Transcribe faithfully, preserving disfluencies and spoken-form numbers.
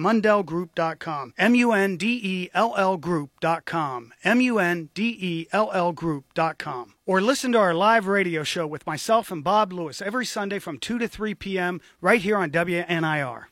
mundell group dot com. M U N D E L L group dot com. M U N D E L L group dot com. Or listen to our live radio show with myself and Bob Lewis every Sunday from two to three p.m. right here on W N I R.